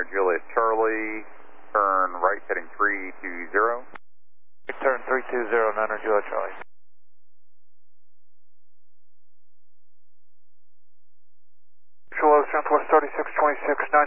Juliet Charlie, turn right heading 320. Turn 320, 9 Juliet Charlie. Southwest 3626,